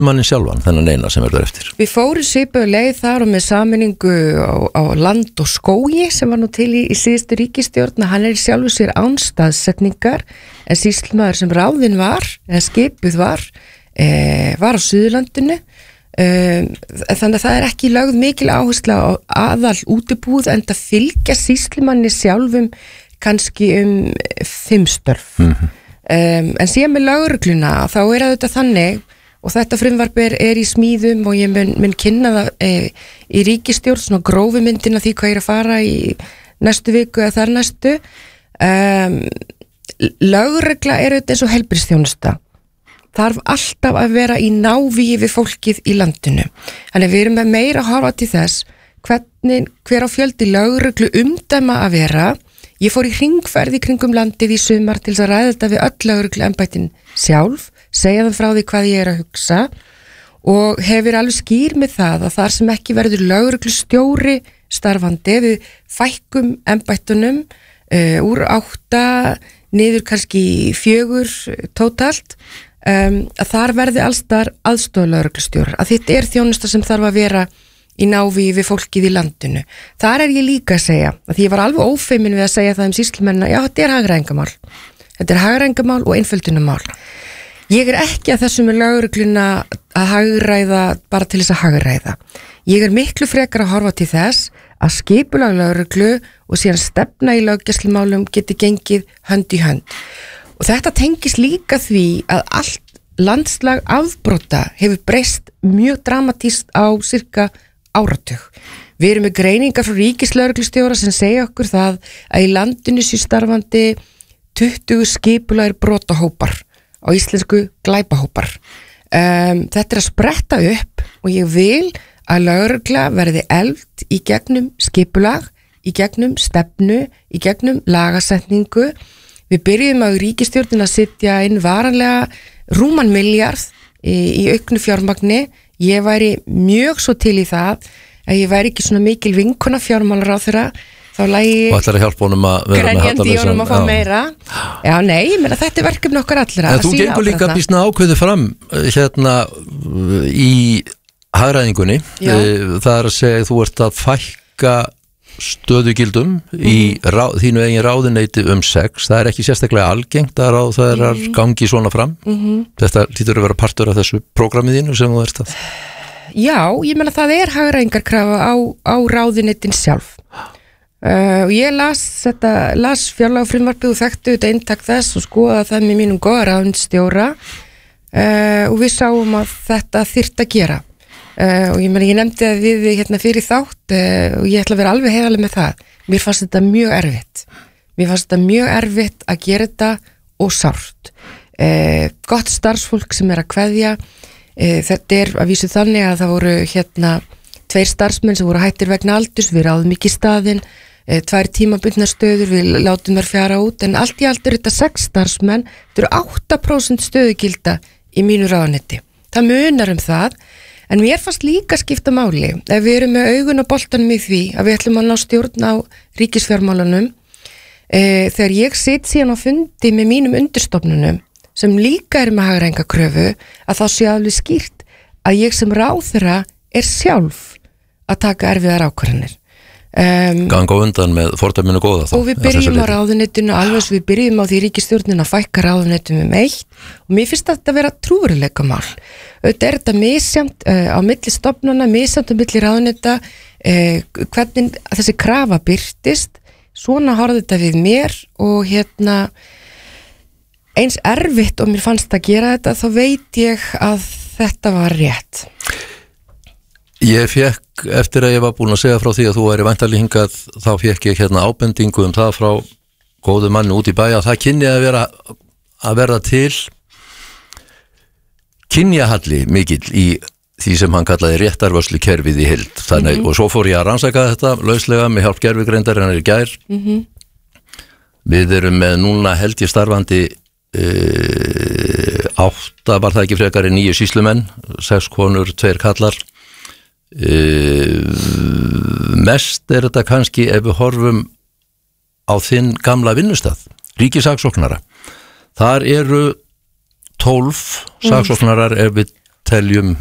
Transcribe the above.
sýslumannin sjálfan, þennan eina sem verður eftir? Við fórum svipuðu leið þar og með sameiningu á land og skógi sem var nú til í síðustu ríkisstjórn. Hann í sjálfu sér án staðsetningar en sýslumaður sem ráðinn var, eða skipuð var á Suðurlandinu. Þannig að það ekki lögð mikil áhersla á aðal útibúð en það fylgja sýslumanni sjálfum kannski 5 störf. En síðan með lögregluna þá þetta þannig og þetta frumvarp er í smíðum og ég mun kynna það í ríkisstjórn, svona grófu myndina því hvað að fara í næstu viku eða þar næstu. Lögregla þetta eins og heilbrigðisþjónusta. Þarf alltaf að vera í návígi við fólkið í landinu. Þannig við erum með meira að horfa til þess hver á fjöldi lögreglu umdæma að vera. Ég fór í hringferð í kringum landið í sumar til þess að ræða þetta við öll lögregluembættin sjálf, segja þeim frá því hvað ég að hugsa og hefur alveg skýr með það að þar sem ekki verður lögreglustjóri starfandi við fækkum embættunum úr 8 niður kannski 4 tótalt að þar verði allstar aðstoðarlögreglustjórar, að þetta þjónusta sem þarf að vera í návígi við fólkið í landinu. Þar ég líka að segja, að því ég var alveg ófeimin við að segja það sýslumennina, já þetta hagræðingamál. Þetta hagræðingamál og einföldunarmál. Ég ekki að þessu með lögregluna að hagræða bara til þess að hagræða. Ég miklu frekar að horfa til þess að skipulag lögreglu og síðan stefna í löggæslumálum geti gengið hönd í hönd. Og þetta tengist líka því að allt landslag afbrota hefur breyst mjög dramatískt á cirka áratug. Við erum með greiningar frá ríkislögreglustjóra sem segja okkur það að í landinu sé starfandi 20 skipulagir brotahópar, á íslensku glæpahópar. Þetta að spretta upp og ég vil að lögregla verði efld í gegnum skipulag, í gegnum stefnu, í gegnum lagasetningu. Við byrjum á ríkisstjórnin að setja inn varanlega rúman milljarð í auknu fjármagni. Ég væri mjög svo til í það að ég væri ekki svona mikil vinkona fjármálaráðherra þá lægi og ætlar að hjálpa honum að vera með grenjandi í honum að fá meira. Já, nei, ég meina þetta verkefni okkar allra. En þú gengur líka býsna ákveðið fram í hagræðingunni. Það að segja þú ert að fækka stöðugildum í þínu eigin ráðuneyti 6. Það ekki sérstaklega algengt að ráðherrar gangi svona fram. Þetta hlýtur að vera partur af þessu prógramið þínu sem þú ert að. Já, ég meina það hagræðingarkrafa á ráðuneytin sjálf. Og ég las fjárlagafrumvarpið og þekkti þetta inntak þess og skoða það með mínum góða ráðuneytisstjóra og við sáum að þetta þyrfti að gera. Og ég nefndi að við hérna fyrir þátt og ég ætla að vera alveg heiðarleg með það. Mér fannst þetta mjög erfitt. Mér fannst þetta mjög erfitt að gera þetta og sárt. Gott starfsfólk sem að kveðja. Þetta að vísu þannig að það voru 2 starfsmenn sem voru hættir vegna aldurs. Við ráðum ekki staðinn. 2 tímabundnar stöður, við látum þær fjara út. En allt í allt þetta 6 starfsmenn. Þetta eru 8% stöðugilda í mínu ráðuneyti. Það munar það. En mér fannst líka skipta máli ef við erum með augun og boltanum í því að við ætlum að ná stjórn á ríkisfjármálunum þegar ég sit síðan á fundi með mínum undirstofnunum sem líka með hagræðingarkröfu að þá sé alveg skýrt að ég sem ráðherra sjálf að taka erfiðar ákvarðanir. Ganga undan með fordæminu góða þá. Og við byrjum á ráðuneytinu alveg svo við byrjum á því ríkisstjórnin að fækka ráðuneytum 1 og mér finnst þetta að vera trúveruleikamál. Auðvitað þetta misjafnt á milli stofnana, misjafnt á milli ráðuneyta, hvernig þessi krafa birtist, svona horfði þetta við mér og eins erfitt og mér fannst að gera þetta þá veit ég að þetta var rétt. Ég fekk, eftir að ég var búin að segja frá því að þú væri væntanlega hingað, þá fekk ég ábendingu það frá góðu manni út í bæ að það kynni að verða til kynjahalli mikill í því sem hann kallaði réttarvörslukerfið í heild. Þannig, og svo fór ég að rannsaka þetta lauslega með hjálp gervigreindarinnar í gær. Við erum með núna held ég starfandi 8, var það ekki frekar 9 sýslumenn, 6 konur, 2 kallar. Mest þetta kannski ef við horfum á þinn gamla vinnustað, ríkissaksóknara. Þar eru 12 saksóknarar ef við teljum